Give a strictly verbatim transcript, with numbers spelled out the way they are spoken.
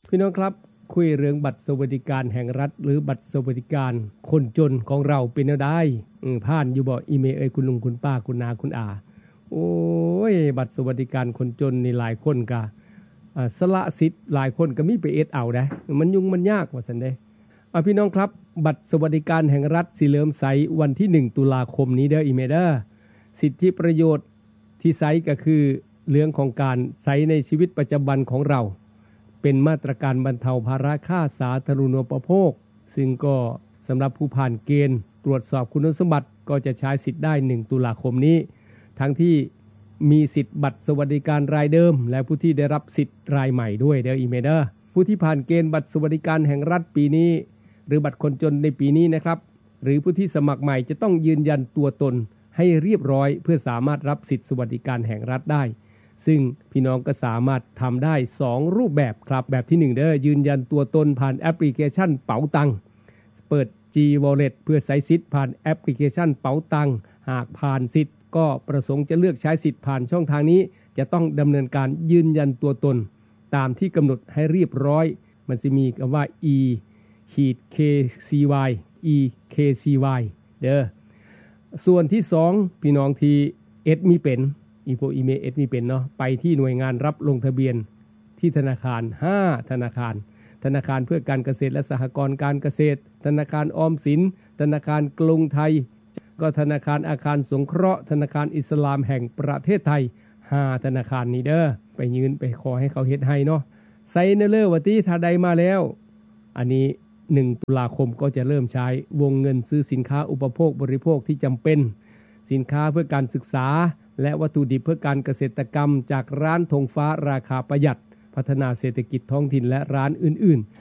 พี่น้องครับคุยเรื่องบัตรสวัสดิการแห่งรัฐหรือบัตรสวัสดิการคนจนของเราเป็นแนวใดอือผ่านอยู่บ่อีเมลเอ้ยคุณลุงคุณป้าคุณนาคุณอาโอ้ยบัตรสวัสดิการคนจนนี่หลายคนก็อ่าสละสิทธิ์หลายคนก็มีไปเอ็ดเอาได้มันยุ่งมันยากว่าซั่นเด้อ่าพี่น้องครับบัตรสวัสดิการแห่งรัฐสิเริ่มใช้วันที่หนึ่งตุลาคมนี้เด้ออีเมลเด้อสิทธิประโยชน์ที่ใช้ก็คือเรื่องของการใช้ในชีวิตประจำวันของเราเป็นมาตรการบรรเทาภาระค่าสาธารณูปโภคซึ่งก็สำหรับผู้ผ่านเกณฑ์ตรวจสอบคุณสมบัติก็จะใช้สิทธิ์ได้หนึ่งตุลาคมนี้ทั้งที่มีสิทธิ์บัตรสวัสดิการรายเดิมและผู้ที่ได้รับสิทธิ์รายใหม่ด้วยเด้ออีเมเดอร์ผู้ที่ผ่านเกณฑ์บัตรสวัสดิการแห่งรัฐปีนี้หรือบัตรคนจนในปีนี้นะครับหรือผู้ที่สมัครใหม่จะต้องยืนยันตัวตนให้เรียบร้อยเพื่อสามารถรับสิทธิสวัสดิการแห่งรัฐได้ซึ่งพี่น้องก็สามารถทำได้สองรูปแบบครับแบบที่หนึ่งเด้อยืนยันตัวตนผ่านแอปพลิเคชันเป๋าตังเปิด G Wallet เพื่อใช้สิทธิ์ผ่านแอปพลิเคชันเป๋าตังหากผ่านสิทธิ์ก็ประสงค์จะเลือกใช้สิทธิ์ผ่านช่องทางนี้จะต้องดำเนินการยืนยันตัวตนตามที่กำหนดให้เรียบร้อยมันจะมีคำว่า eเค ซี วาย e เค ซี วาย เด้อส่วนที่สองพี่น้องที่เอดมีเป็นอีโพอีเมเอสนี่เป็นเนาะไปที่หน่วยงานรับลงทะเบียนที่ธนาคารห้าธนาคารธนาคารเพื่อการเกษตรและสหกรณ์การเกษตรธนาคารออมสินธนาคารกรุงไทยก็ธนาคารอาคารสงเคราะห์ธนาคารอิสลามแห่งประเทศไทยห้าธนาคารนี้เด้อไปยืนไปขอให้เขาเฮ็ดให้เนาะใส่เนเลอร์ว่าติถ้าใดมาแล้วอันนี้หนึ่งตุลาคมก็จะเริ่มใช้วงเงินซื้อสินค้าอุปโภคบริโภคที่จำเป็นสินค้าเพื่อการศึกษาและวัตถุดิบเพื่อการเกษตรกรรมจากร้านธงฟ้าราคาประหยัดพัฒนาเศรษฐกิจท้องถิ่นและร้านอื่น